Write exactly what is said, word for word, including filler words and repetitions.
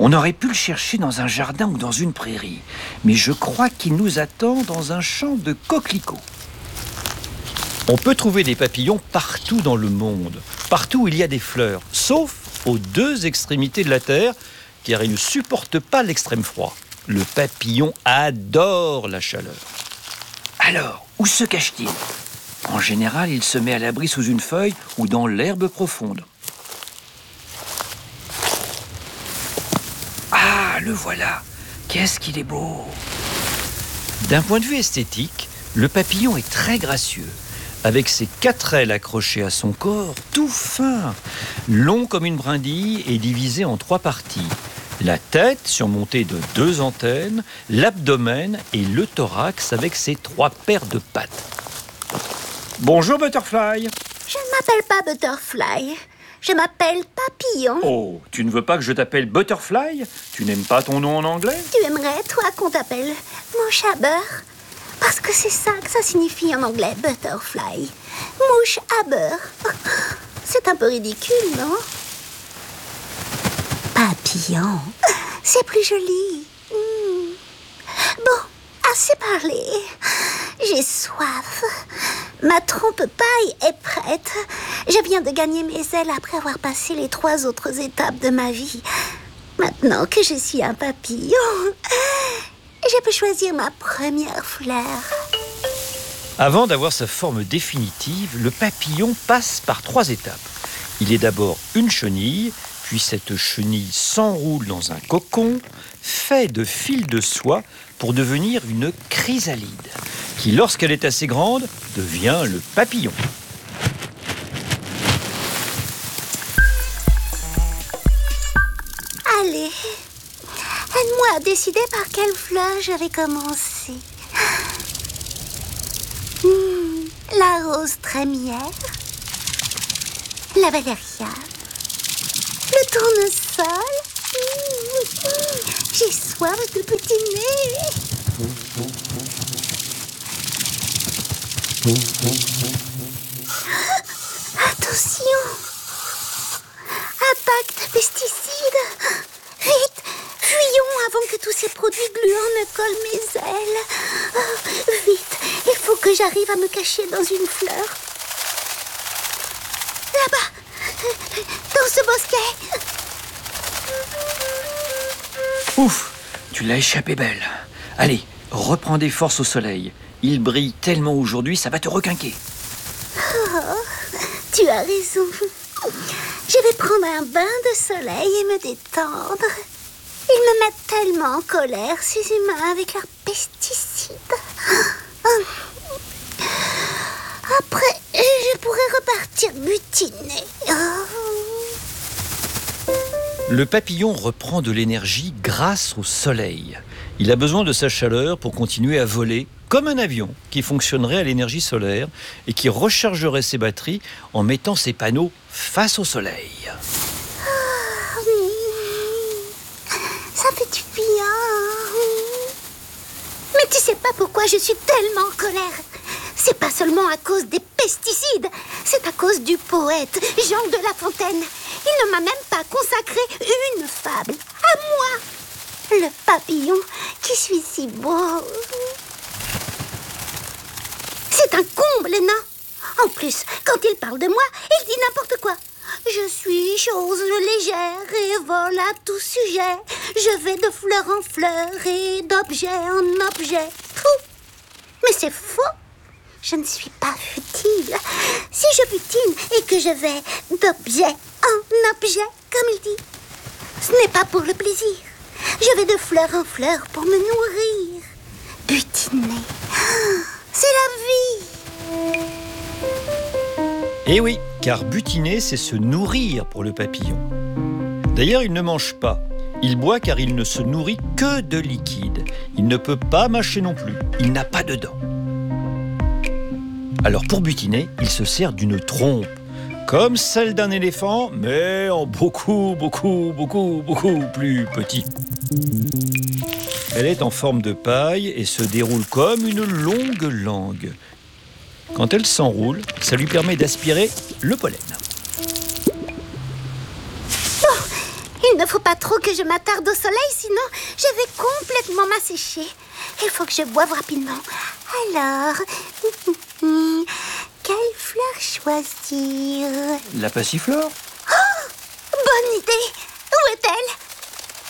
On aurait pu le chercher dans un jardin ou dans une prairie, mais je crois qu'il nous attend dans un champ de coquelicots. On peut trouver des papillons partout dans le monde, partout où il y a des fleurs, sauf aux deux extrémités de la Terre, car il ne supporte pas l'extrême froid. Le papillon adore la chaleur. Alors, où se cache-t-il ? En général, il se met à l'abri sous une feuille ou dans l'herbe profonde. Ah, le voilà ! Qu'est-ce qu'il est beau ! D'un point de vue esthétique, le papillon est très gracieux, avec ses quatre ailes accrochées à son corps, tout fin, long comme une brindille et divisé en trois parties. La tête surmontée de deux antennes, l'abdomen et le thorax avec ses trois paires de pattes. Bonjour Butterfly. Je ne m'appelle pas Butterfly, je m'appelle Papillon. Oh, tu ne veux pas que je t'appelle Butterfly ? Tu n'aimes pas ton nom en anglais ? Tu aimerais, toi, qu'on t'appelle mouche à beurre ? Parce que c'est ça que ça signifie en anglais, Butterfly. Mouche à beurre. C'est un peu ridicule, non ? Papillon, c'est plus joli. Mmh. Bon, assez parlé. J'ai soif. Ma trompe-paille est prête. Je viens de gagner mes ailes après avoir passé les trois autres étapes de ma vie. Maintenant que je suis un papillon, je peux choisir ma première fleur. Avant d'avoir sa forme définitive, le papillon passe par trois étapes. Il est d'abord une chenille, puis cette chenille s'enroule dans un cocon fait de fils de soie pour devenir une chrysalide, qui, lorsqu'elle est assez grande, devient le papillon. Allez, aide-moi à décider par quelle fleur je vais commencer. Mmh, la rose trémière, la valériane, le tournesol. Mmh, mmh, j'ai soif de butiner. Attention! Attaque de pesticides! Vite! Fuyons avant que tous ces produits gluants ne collent mes ailes. Oh, vite! Il faut que j'arrive à me cacher dans une fleur. Là-bas! Dans ce bosquet! Ouf, tu l'as échappé belle. Allez, reprends des forces au soleil. Il brille tellement aujourd'hui, ça va te requinquer. Oh, tu as raison. Je vais prendre un bain de soleil et me détendre. Ils me mettent tellement en colère, ces humains, avec leurs pesticides. Après, je pourrais repartir butiner. Le papillon reprend de l'énergie grâce au soleil. Il a besoin de sa chaleur pour continuer à voler, comme un avion qui fonctionnerait à l'énergie solaire et qui rechargerait ses batteries en mettant ses panneaux face au soleil. Ça fait du bien. Mais tu sais pas pourquoi je suis tellement en colère. C'est pas seulement à cause des pesticides, c'est à cause du poète Jean de La Fontaine. Il ne m'a même pas consacré une fable. À moi, le papillon qui suis si beau. C'est un comble, non? En plus, quand il parle de moi, il dit n'importe quoi. Je suis chose légère et vole à tout sujet. Je vais de fleur en fleur et d'objet en objet. Fou. Mais c'est faux. Je ne suis pas futile. Si je butine et que je vais d'objet en objet, comme il dit, ce n'est pas pour le plaisir. Je vais de fleur en fleur pour me nourrir. Butiner, c'est la vie. Eh oui, car butiner, c'est se nourrir pour le papillon. D'ailleurs, il ne mange pas. Il boit car il ne se nourrit que de liquide. Il ne peut pas mâcher non plus. Il n'a pas de dents. Alors pour butiner, il se sert d'une trompe, comme celle d'un éléphant, mais en beaucoup, beaucoup, beaucoup, beaucoup plus petit. Elle est en forme de paille et se déroule comme une longue langue. Quand elle s'enroule, ça lui permet d'aspirer le pollen. Oh, Il ne faut pas trop que je m'attarde au soleil, sinon je vais complètement m'assécher. Il faut que je boive rapidement. Alors, quelle fleur choisir? La passiflore? Bonne idée! Où est-elle?